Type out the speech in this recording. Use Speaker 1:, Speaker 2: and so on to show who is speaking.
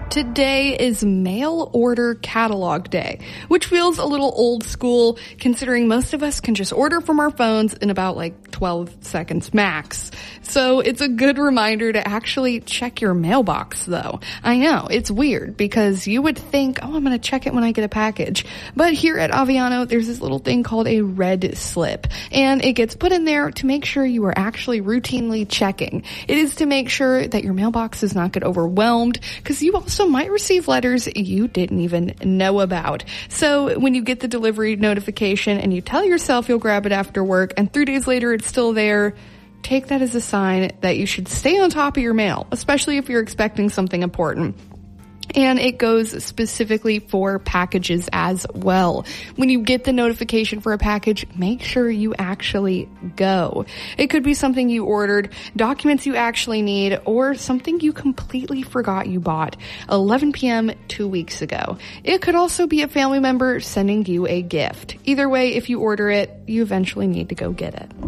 Speaker 1: Today is Mail Order Catalog Day, which feels a little old school considering most of us can just order from our phones in about 12 seconds max. So it's a good reminder to actually check your mailbox though. I know, it's weird because you would think, I'm going to check it when I get a package. But here at Aviano, there's this little thing called a red slip, and it gets put in there to make sure you are actually routinely checking. It is to make sure that your mailbox does not get overwhelmed, because you also might receive letters you didn't even know about. So when you get the delivery notification and you tell yourself you'll grab it after work and 3 days later it's still there, take that as a sign that you should stay on top of your mail, especially if you're expecting something important. And it goes specifically for packages as well. When you get the notification for a package, make sure you actually go. It could be something you ordered, documents you actually need, or something you completely forgot you bought 11 p.m. 2 weeks ago. It could also be a family member sending you a gift. Either way, if you order it, you eventually need to go get it.